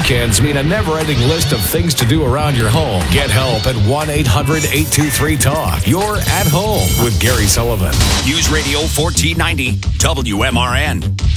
weekends mean a never-ending list of things to do around your home. Get help at 1-800-823-TALK. You're at home with Gary Sullivan. News Radio 1490 WMRN.